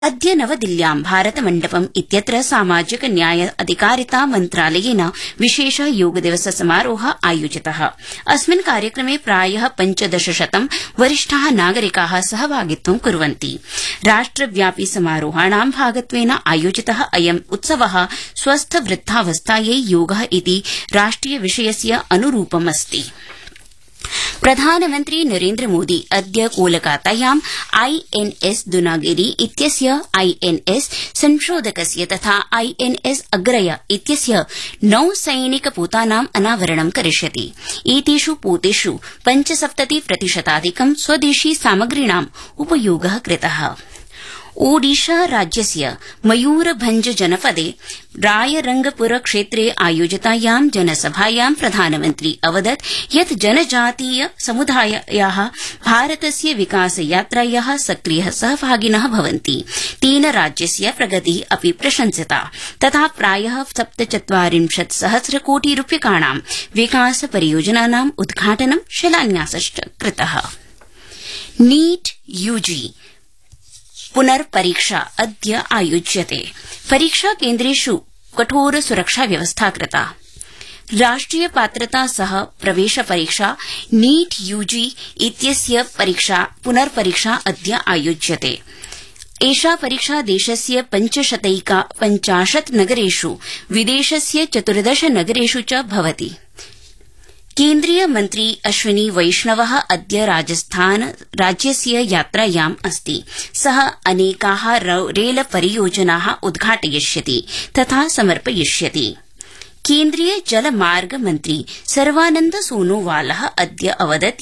अद्य नवदिल्ल्यां भारतमण्डपम् इत्यत्र सामाजिक न्याय अधिकारिता मन्त्रालयेन विशेष योगदिवस समारोह आयोजितः। अस्मिन् कार्यक्रमे प्रायः 1500 वरिष्ठाः नागरिकाः सहभागित्वं कुर्वन्ति। राष्ट्रव्यापी समारोहाणां भागत्वेन आयोजितः अयम् उत्सवः स्वस्थ वृद्धावस्थायै योगः इति राष्ट्रिय विषयस्य अनुरूपमस्ति। प्रधानमन्त्री नरेन्द्र मोदी अद्य कोलकातायां आईएनएस दुनागिरी इत्यस्य आईएनएस संशोधकस्य तथा आईएनएस अग्रय इत्यस्य नौसैनिकपोतानाम् अनावरणं करिष्यति। एतेषु पोतेषु 75% स्वदेशी सामग्रीणाम् उपयोगः कृतः। ओडिशा राज्यस्य मयूरभंज जनपदे रायरंगपुर क्षेत्रे आयोजितायां जनसभायां प्रधानमन्त्री अवदत् यत् जनजातीय समुदायाः भारतस्य विकासयात्रायाः सक्रियः सहभागिनः भवन्ति। तेन राज्यस्य प्रगतिः अपि प्रशंसिता तथा प्रायः 47 सहस्र कोटि रूप्यकाणां विकास परियोजनानाम् उद्घाटनं शिलान्यासश्च कृतः। नीट यूजी पुनर्परीक्षा अद्य आयोज्यते। परीक्षा केन्द्रेषु कठोर सुरक्षा व्यवस्था कृता। राष्ट्रिय पात्रता सह प्रवेश परीक्षा नीट यूजी इत्यस्य पुनर्परीक्षा अद्य आयोज्यते। एषा परीक्षा देशस्य 550 नगरेषु विदेशस्य 14 नगरेषु च भवति। केन्द्रीय मन्त्री अश्विनी वैष्णवः अद्य राजस्थान राज्यस्य यात्रायाम् अस्ति। सः अनेकाः रेल परियोजनाः उद्घाटयिष्यति तथा समर्पयिष्यति। केन्द्रीय जलमार्ग मन्त्री सर्वानन्द सोनोवालः अद्य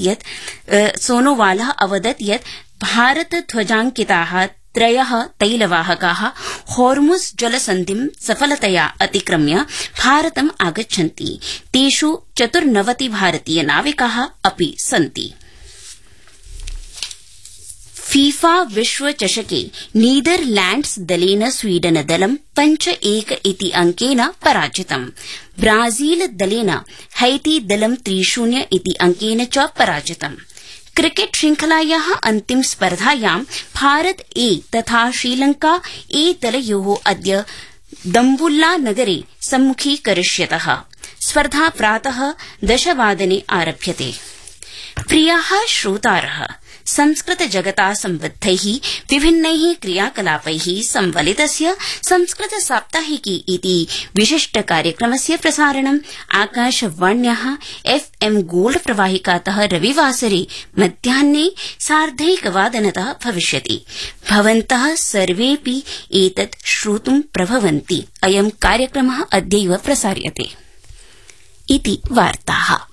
अवदत् यत् भारत ध्वजांकिताः 3 तैलवाहकाः हॉर्मुज़ जलसन्धिं सफलतया अतिक्रम्य भारतम् आगच्छन्ति। तेषु 94 भारतीय नाविकाः अपि सन्ति। फीफा विश्वचषके नीदरलैंड्स दलेन स्वीडन दलं 5-1 इति अंकेन पराजितम्। ब्राजील दलेन हैती दलं 3-0 इति अंकेन च पराजितम्। क्रिकेट श्रृंखलायाः अन्तिम स्पर्धायां भारत ए तथा श्रीलंका ए दलयोः अद्य दम्बुल्ला नगरे सम्मुखीकरिष्यतः। स्पर्धा प्रातः 10 वादने आरभ्यते। प्रियाः श्रोतारः, संस्कृत जगता संबद्धैः विभिन्नैः क्रियाकलापैः संवलितस्य संस्कृत साप्ताहिकी इति विशिष्ट कार्यक्रमस्य प्रसारणम् आकाशवाण्याः एफएम गोल्ड प्रवाहिकातः रविवासरे मध्याह्ने 1:30 वादनतः भविष्यति। भवन्तः सर्वेऽपि एतत् श्रोतुं प्रभवन्ति। अयं कार्यक्रमः अद्यैव प्रसार्यते इति वार्ताः।